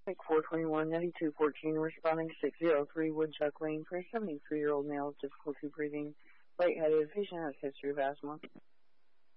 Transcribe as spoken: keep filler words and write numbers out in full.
four twenty-one ninety-two fourteen, responding to six oh three Woodchuck Lane for a seventy-three-year-old male with difficulty breathing, lightheaded. Patient has history of asthma.